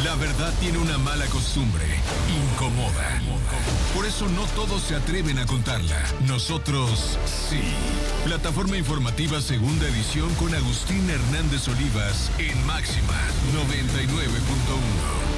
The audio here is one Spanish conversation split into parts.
La verdad tiene una mala costumbre, incomoda. Por eso no todos se atreven a contarla. Nosotros sí. Plataforma informativa segunda edición con Agustín Hernández Olivas en Máxima 99.1.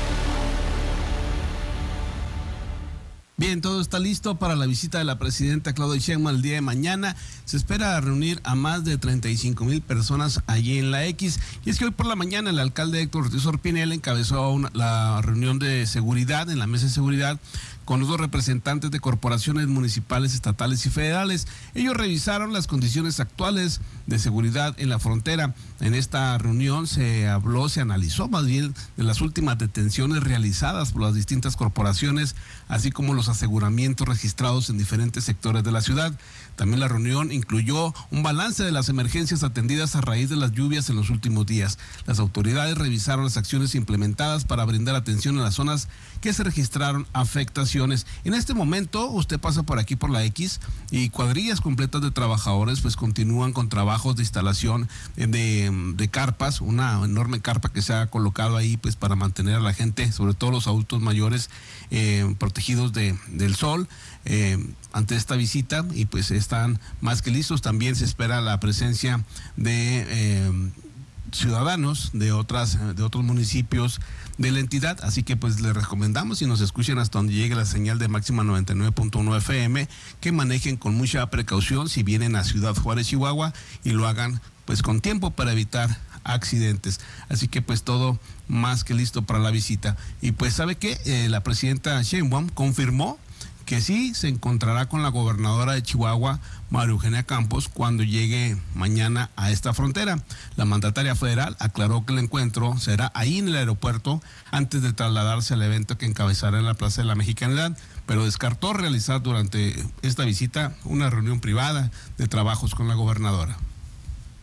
Bien, todo está listo para la visita de la presidenta Claudia Sheinbaum el día de mañana. Se espera reunir a más de 35,000 personas allí en la X. Y es que hoy por la mañana el alcalde Héctor Ortiz Orpinel encabezó la reunión de seguridad en la mesa de seguridad con los dos representantes de corporaciones municipales, estatales y federales. Ellos revisaron las condiciones actuales de seguridad en la frontera. En esta reunión se analizó más bien de las últimas detenciones realizadas por las distintas corporaciones, así como los aseguramientos registrados en diferentes sectores de la ciudad. También la reunión incluyó un balance de las emergencias atendidas a raíz de las lluvias en los últimos días. Las autoridades revisaron las acciones implementadas para brindar atención en las zonas que se registraron afectaciones. En este momento usted pasa por aquí por la X y cuadrillas completas de trabajadores pues continúan con trabajos de instalación de carpas, una enorme carpa que se ha colocado ahí pues para mantener a la gente, sobre todo los adultos mayores, protegidos del sol ante esta visita, y pues están más que listos. También se espera la presencia de ciudadanos de otros municipios de la entidad, así que pues les recomendamos, y nos escuchen hasta donde llegue la señal de Máxima 99.1 FM, que manejen con mucha precaución si vienen a Ciudad Juárez, Chihuahua, y lo hagan pues con tiempo para evitar accidentes. Así que pues todo más que listo para la visita. Y pues sabe que la presidenta Sheinbaum confirmó que sí se encontrará con la gobernadora de Chihuahua, María Eugenia Campos, cuando llegue mañana a esta frontera. La mandataria federal aclaró que el encuentro será ahí en el aeropuerto antes de trasladarse al evento que encabezará en la Plaza de la Mexicanidad, pero descartó realizar durante esta visita una reunión privada de trabajos con la gobernadora.